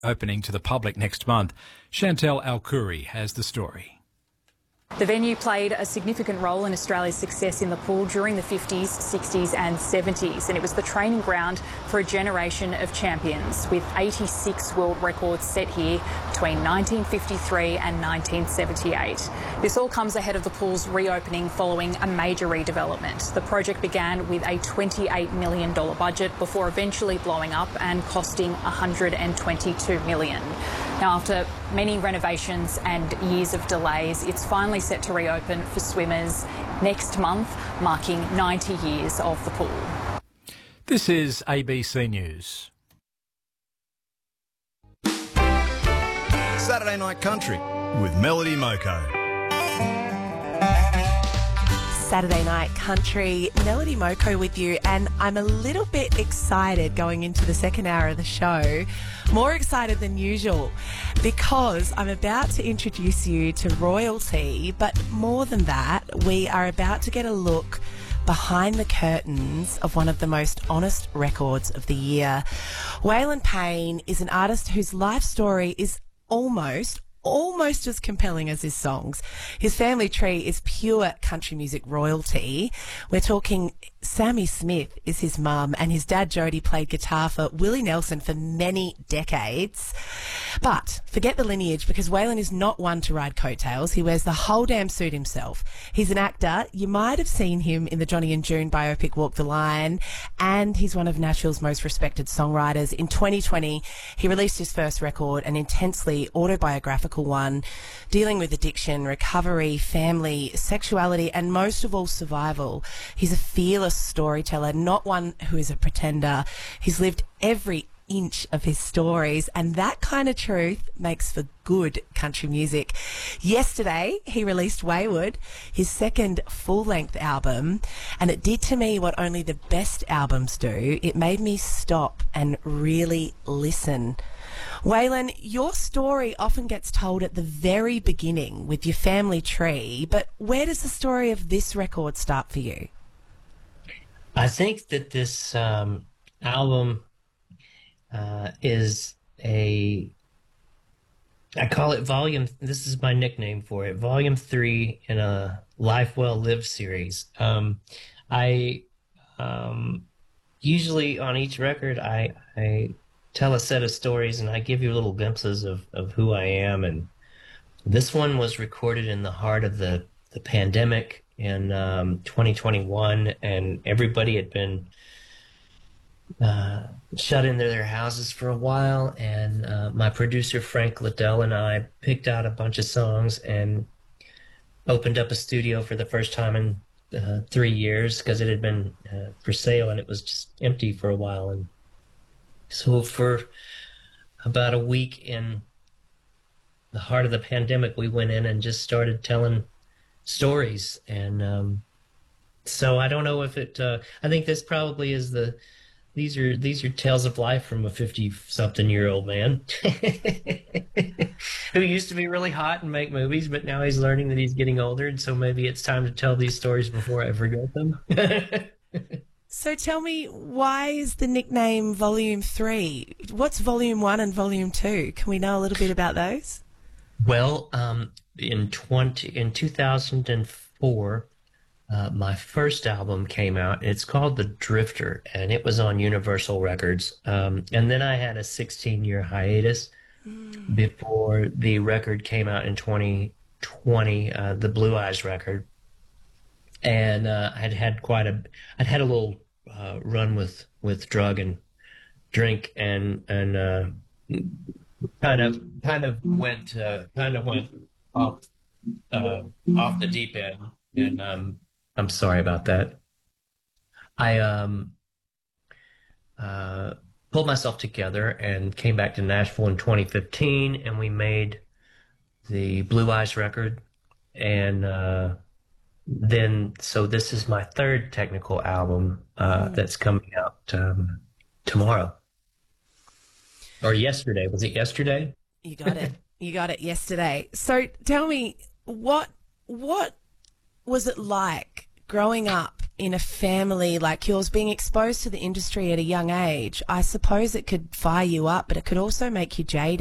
opening to the public next month. Chantel Alkuri has the story. The venue played a significant role in Australia's success in the pool during the 50s, 60s and 70s, and it was the training ground for a generation of champions, with 86 world records set here between 1953 and 1978. This all comes ahead of the pool's reopening following a major redevelopment. The project began with a $28 million budget before eventually blowing up and costing $122 million. Now, after many renovations and years of delays, it's finally set to reopen for swimmers next month, marking 90 years of the pool. This is ABC News. Saturday Night Country with Melody Moko. Saturday Night Country, Melody Moko with you, and I'm a little bit excited going into the second hour of the show, more excited than usual, because I'm about to introduce you to royalty, but more than that, we are about to get a look behind the curtains of one of the most honest records of the year. Waylon Payne is an artist whose life story is almost as compelling as his songs. His family tree is pure country music royalty. We're talking Sammy Smith is his mum, and his dad Jody played guitar for Willie Nelson for many decades. But forget the lineage, because Waylon is not one to ride coattails. He wears the whole damn suit himself. He's an actor. You might have seen him in the Johnny and June biopic Walk the Line, and he's one of Nashville's most respected songwriters. In 2020, he released his first record, an intensely autobiographical one, dealing with addiction, recovery, family, sexuality, and most of all, survival. He's a fearless storyteller, not one who is a pretender. He's lived every inch of his stories, and that kind of truth makes for good country music. Yesterday, he released Wayward, his second full-length album, and it did to me what only the best albums do. It made me stop and really listen. Waylon, your story often gets told at the very beginning with your family tree, but where does the story of this record start for you? I think that this album is I call it volume, this is my nickname for it, volume 3 in a Life Well Lived series. I usually on each record, I tell a set of stories and I give you little glimpses of who I am. And this one was recorded in the heart of the pandemic in 2021, and everybody had been shut into their houses for a while, and my producer Frank Liddell and I picked out a bunch of songs and opened up a studio for the first time in 3 years, because it had been for sale and it was just empty for a while. And so for about a week in the heart of the pandemic, we went in and just started telling stories. And so I don't know if it I think this probably is these are tales of life from a 50-something-year-old man who used to be really hot and make movies, but now he's learning that he's getting older, and so maybe it's time to tell these stories before I forget them. So tell me, why is the nickname Volume 3? What's Volume 1 and Volume 2? Can we know a little bit about those? Well, in 2004, my first album came out. It's called The Drifter, and it was on Universal Records. And then I had a 16-year hiatus before the record came out in 2020, the Blue Eyes record. And I'd had a little run with drug and drink, and kind of went off the deep end. And I'm sorry about that. I pulled myself together and came back to Nashville in 2015, and we made the Blue Eyes record. And then, so this is my third technical album that's coming out tomorrow. Or yesterday. Was it yesterday? You got it. You got it yesterday. So tell me, what was it like growing up in a family like yours, being exposed to the industry at a young age, I suppose it could fire you up, but it could also make you jaded.